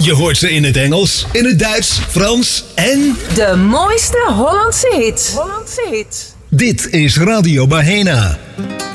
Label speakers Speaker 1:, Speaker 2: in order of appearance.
Speaker 1: Je hoort ze in het Engels, in het Duits, Frans en...
Speaker 2: De mooiste Hollandse hits.
Speaker 1: Dit is Radio Bahena.